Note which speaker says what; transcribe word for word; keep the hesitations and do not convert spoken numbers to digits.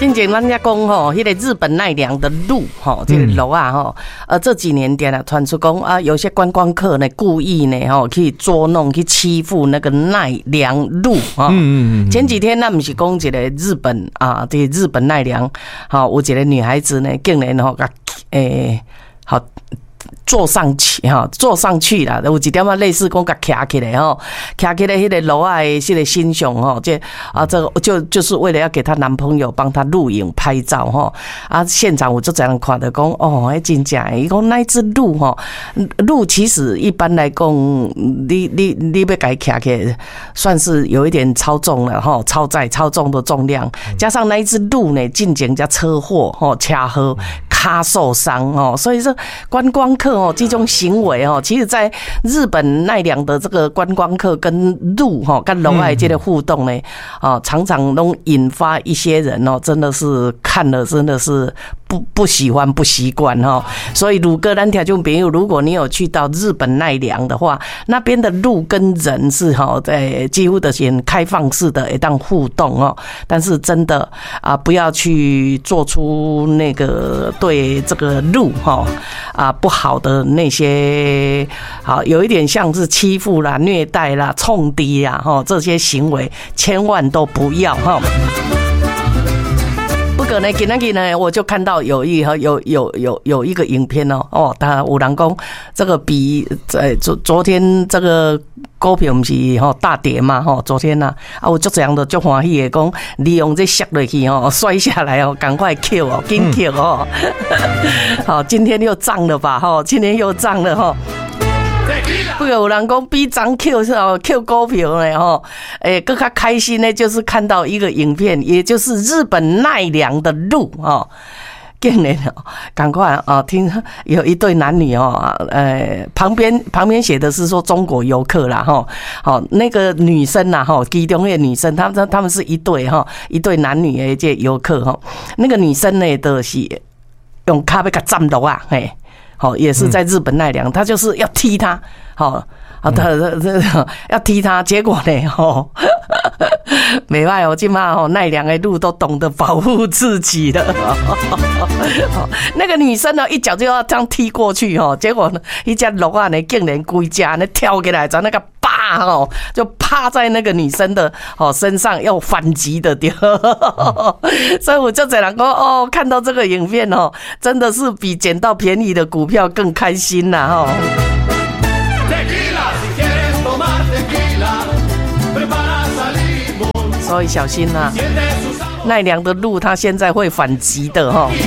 Speaker 1: 之前咱家讲吼，迄个日本奈良的鹿吼，这个鹿啊吼，呃这几年点啊传出讲啊，有些观光客呢故意呢吼去捉弄、去欺负那个奈良鹿哈。嗯嗯前几天那不是讲一个日本啊，这日本奈良，好，有一个女孩子呢，竟然吼甲诶好。坐上去哈，坐上去啦，有一点啊类似讲甲徛起来吼，徛起来迄个路啊的迄个形象吼，这啊这个就就是为了要给她男朋友帮她录影拍照吼，啊现场我就这样看到讲哦，迄真正的，伊讲那一只鹿吼，鹿其实一般来讲，你你你要给徛起来，算是有一点超重了吼，超载超重的重量，加上那一只鹿呢，进前加车祸吼，车祸。他受伤哦，所以说观光客哦这种行为哦，其实在日本奈良的这个观光客跟鹿哈跟龙爱这的互动呢，啊常常都引发一些人哦，真的是看了真的是不不喜欢不习惯哈。所以鲁哥咱听众朋友，如果你有去到日本奈良的话，那边的鹿跟人是哈在几乎的很开放式的一档互动哦，但是真的啊不要去做出那个对。对这个鹿哈啊不好的那些，好有一点像是欺负啦、虐待啦、冲低啦哈这些行为，千万都不要哈。不过呢，今天呢，我就看到有一有有有有一个影片哦，哦，他有人讲这个比呃昨昨天这个股票不是吼大跌嘛吼，昨天呐啊，我就这样的就欢喜的讲，利用这摔落去哦，摔下来哦，赶快 Q 哦，紧 Q 哦，好，今天又涨了吧哈，今天又涨了哈。不过有人讲比涨 Q 是哦 Q 股票呢吼，诶，更加开心呢，就是看到一个影片，也就是日本奈良的鹿哦。竟然哦，赶快啊！听有一对男女哦，呃，旁边旁边写的是说中国游客啦哈，好那个女生呐哈，其中的女生，他们他们是一对哈，一对男女的这游客哈，那个女生呢的是用卡被给占落啊，嘿，好也是在日本奈良，他就是要踢他，好。啊，他他要踢他，结果呢，吼，没办法，今嘛吼奈良的鹿都懂得保护自己了。那个女生呢，一脚就要这样踢过去，吼，结果呢，一只鹿啊呢，竟然规只呢跳起来，在那个啪哦，就趴在那个女生的哦身上，要反击的掉。所以我就只能说，哦，看到这个影片哦，真的是比捡到便宜的股票更开心呐，吼。所以小心呐、啊，奈良的鹿它现在会反击的哈。